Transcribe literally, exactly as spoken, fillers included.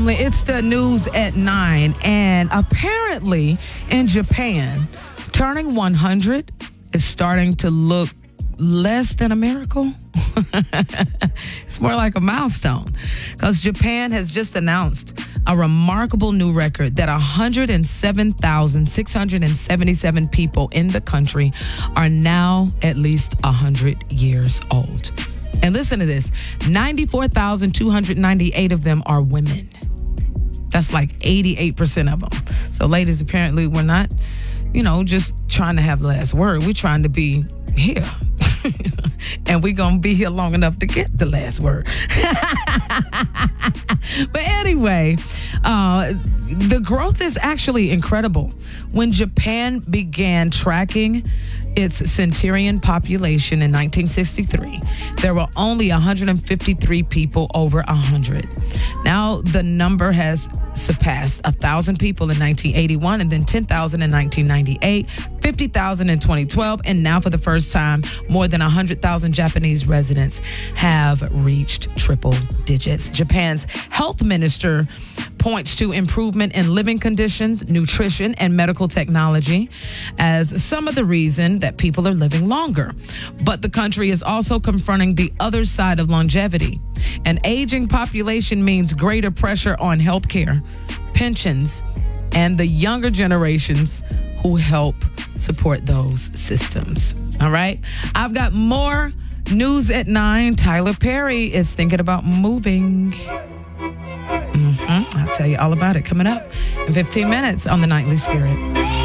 family. It's the news at nine. And apparently in Japan, turning one hundred is starting to look less than a miracle. It's more like a milestone, because Japan has just announced a remarkable new record that one hundred seven thousand six hundred seventy-seven people in the country are now at least one hundred years old. And listen to this, ninety-four thousand two hundred ninety-eight of them are women. That's like eighty-eight percent of them. So ladies, apparently we're not, you know, just trying to have the last word. We're trying to be here. And we're going to be here long enough to get the last word. But anyway, uh, the growth is actually incredible. When Japan began tracking its centenarian population in nineteen sixty-three, there were only one hundred fifty-three people over one hundred. Now the number has surpassed one thousand people in nineteen eighty-one, and then ten thousand in nineteen ninety-eight, fifty thousand in twenty twelve, and now for the first time, more than one hundred thousand Japanese residents have reached triple digits. Japan's health minister points to improvement in living conditions, nutrition, and medical technology as some of the reason that people are living longer. But the country is also confronting the other side of longevity. An aging population means greater pressure on healthcare, pensions, and the younger generations who help support those systems. All right. I've got more news at nine. Tyler Perry is thinking about moving. Mm-hmm. I'll tell you all about it coming up in fifteen minutes on The Nightly Spirit.